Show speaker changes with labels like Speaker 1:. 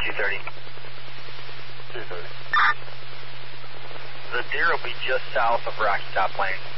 Speaker 1: 230.
Speaker 2: 230.
Speaker 1: The deer will be just south of Rocky Top Lane.